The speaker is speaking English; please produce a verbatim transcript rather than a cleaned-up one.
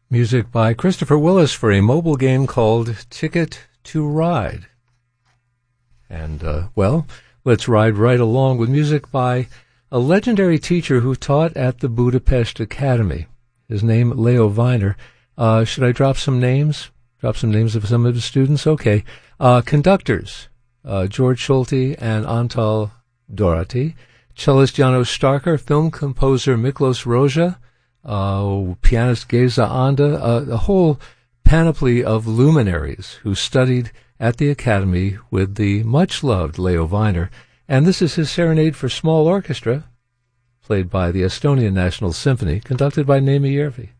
Music by Christopher Willis for a mobile game called Ticket to Ride. And, uh, well, let's ride right along with music by a legendary teacher who taught at the Budapest Academy. His name, Leo Weiner. Uh, should I drop some names? Drop some names of some of the students? Okay. Uh, conductors, uh, George Schulte and Antal Dorati. Cellist Janos Starker, film composer Miklos Roja, uh, pianist Geza Anda, uh, a whole panoply of luminaries who studied at the Academy with the much-loved Leo Weiner. And this is his Serenade for Small Orchestra, played by the Estonian National Symphony, conducted by Neeme Järvi.